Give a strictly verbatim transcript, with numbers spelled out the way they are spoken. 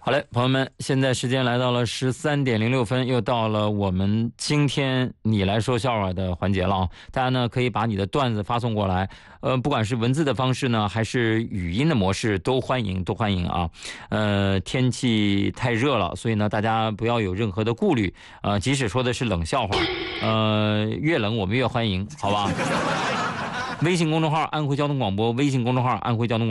好嘞，朋友们，现在时间来到了十三点零六分，又到了我们今天你来说笑话的环节了啊！大家呢可以把你的段子发送过来，呃，不管是文字的方式呢，还是语音的模式，都欢迎，都欢迎啊！呃，天气太热了，所以呢，大家不要有任何的顾虑，呃，即使说的是冷笑话，呃，越冷我们越欢迎，好吧？微信公众号安徽交通广播，微信公众号安徽交通广播。